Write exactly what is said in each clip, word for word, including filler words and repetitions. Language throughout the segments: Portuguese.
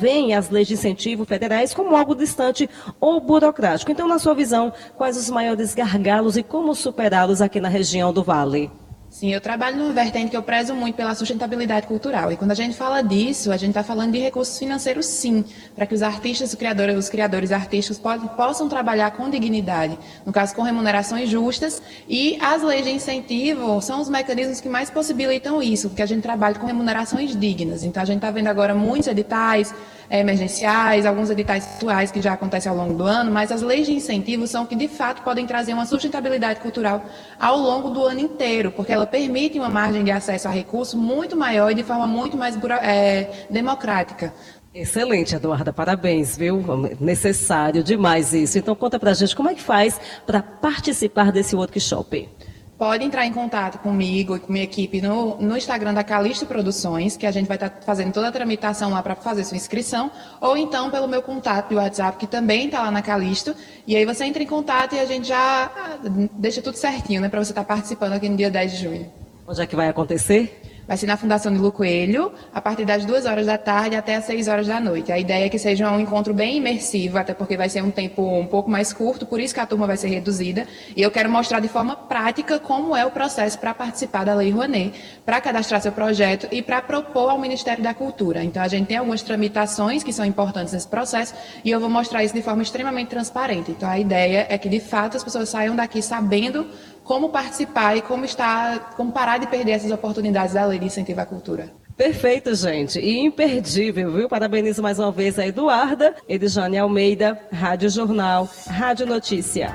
veem as leis de incentivo federais como algo distante ou burocrático. Então, na sua visão, quais os maiores gargalos e como superá-los aqui na região do Vale? Sim, eu trabalho numa vertente que eu prezo muito pela sustentabilidade cultural. E quando a gente fala disso, a gente está falando de recursos financeiros, sim, para que os artistas, os criadores, os criadores artísticos pode, possam trabalhar com dignidade, no caso com remunerações justas. E as leis de incentivo são os mecanismos que mais possibilitam isso, porque a gente trabalha com remunerações dignas. Então, a gente está vendo agora muitos editais é, emergenciais, alguns editais atuais que já acontecem ao longo do ano, mas as leis de incentivo são que, de fato, podem trazer uma sustentabilidade cultural ao longo do ano inteiro, porque ela permite uma margem de acesso a recursos muito maior e de forma muito mais é, democrática. Excelente, Eduarda, parabéns, viu? Necessário demais isso. Então conta pra gente como é que faz para participar desse workshop. Pode entrar em contato comigo e com minha equipe no, no Instagram da Calisto Produções, que a gente vai estar fazendo toda a tramitação lá para fazer sua inscrição, ou então pelo meu contato de WhatsApp, que também está lá na Calisto, e aí você entra em contato e a gente já deixa tudo certinho, né, para você estar participando aqui no dia dez de junho. Onde é que vai acontecer? Vai ser na Fundação Nilo Coelho, a partir das duas horas da tarde até as seis horas da noite. A ideia é que seja um encontro bem imersivo, até porque vai ser um tempo um pouco mais curto, por isso que a turma vai ser reduzida. E eu quero mostrar de forma prática como é o processo para participar da Lei Rouanet, para cadastrar seu projeto e para propor ao Ministério da Cultura. Então, a gente tem algumas tramitações que são importantes nesse processo e eu vou mostrar isso de forma extremamente transparente. Então, a ideia é que, de fato, as pessoas saiam daqui sabendo como participar e como, estar, como parar de perder essas oportunidades da Lei de Incentivo à Cultura. Perfeito, gente. E imperdível, viu? Parabenizo mais uma vez a Eduarda, Edjane Almeida, Rádio Jornal, Rádio Notícia.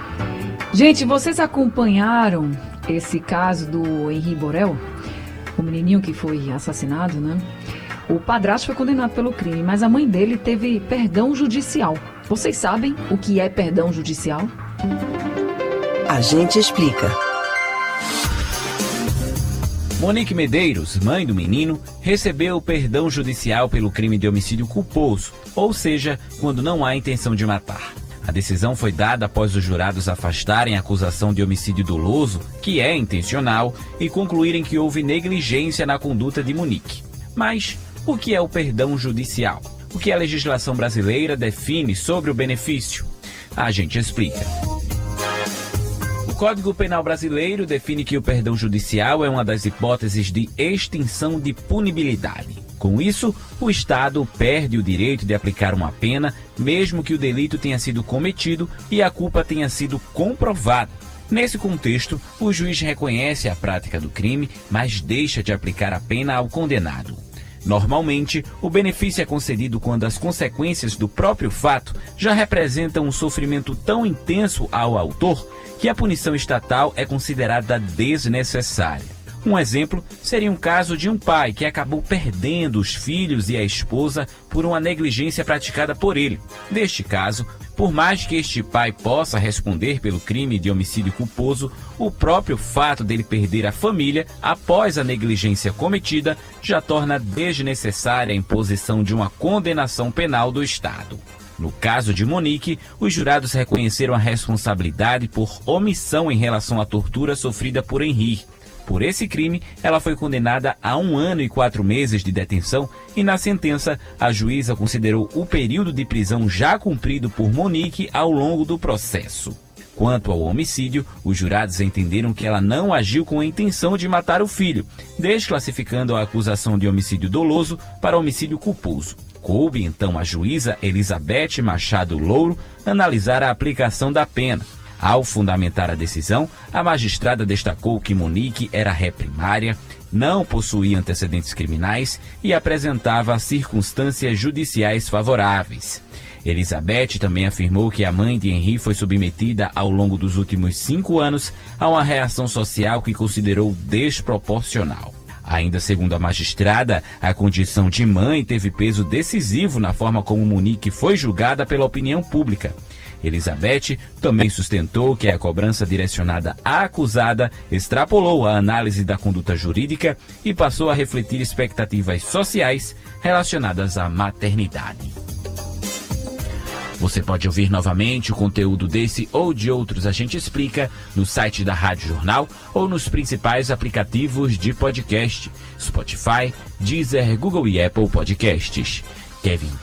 Gente, vocês acompanharam esse caso do Henri Borel? O menininho que foi assassinado, né? O padrasto foi condenado pelo crime, mas a mãe dele teve perdão judicial. Vocês sabem o que é perdão judicial? A gente explica. Monique Medeiros, mãe do menino, recebeu perdão judicial pelo crime de homicídio culposo, ou seja, quando não há intenção de matar. A decisão foi dada após os jurados afastarem a acusação de homicídio doloso, que é intencional, e concluírem que houve negligência na conduta de Monique. Mas o que é o perdão judicial? O que a legislação brasileira define sobre o benefício? A gente explica. O Código Penal brasileiro define que o perdão judicial é uma das hipóteses de extinção de punibilidade. Com isso, o Estado perde o direito de aplicar uma pena, mesmo que o delito tenha sido cometido e a culpa tenha sido comprovada. Nesse contexto, o juiz reconhece a prática do crime, mas deixa de aplicar a pena ao condenado. Normalmente, o benefício é concedido quando as consequências do próprio fato já representam um sofrimento tão intenso ao autor que a punição estatal é considerada desnecessária. Um exemplo seria um caso de um pai que acabou perdendo os filhos e a esposa por uma negligência praticada por ele. Neste caso, por mais que este pai possa responder pelo crime de homicídio culposo, o próprio fato dele perder a família após a negligência cometida já torna desnecessária a imposição de uma condenação penal do Estado. No caso de Monique, os jurados reconheceram a responsabilidade por omissão em relação à tortura sofrida por Henri. Por esse crime, ela foi condenada a um ano e quatro meses de detenção e, na sentença, a juíza considerou o período de prisão já cumprido por Monique ao longo do processo. Quanto ao homicídio, os jurados entenderam que ela não agiu com a intenção de matar o filho, desclassificando a acusação de homicídio doloso para homicídio culposo. Coube, então, à juíza Elizabeth Machado Louro analisar a aplicação da pena. Ao fundamentar a decisão, a magistrada destacou que Monique era ré primária, não possuía antecedentes criminais e apresentava circunstâncias judiciais favoráveis. Elizabeth também afirmou que a mãe de Henri foi submetida ao longo dos últimos cinco anos a uma reação social que considerou desproporcional. Ainda segundo a magistrada, a condição de mãe teve peso decisivo na forma como Monique foi julgada pela opinião pública. Elizabeth também sustentou que a cobrança direcionada à acusada extrapolou a análise da conduta jurídica e passou a refletir expectativas sociais relacionadas à maternidade. Você pode ouvir novamente o conteúdo desse ou de outros A Gente Explica no site da Rádio Jornal ou nos principais aplicativos de podcast, Spotify, Deezer, Google e Apple Podcasts. Kevin